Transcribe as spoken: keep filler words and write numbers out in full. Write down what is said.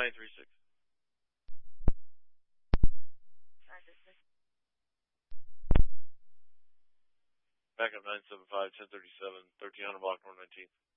nine three six. Backup nine seven five, ten thirty-seven, thirteen hundred block, North nineteenth.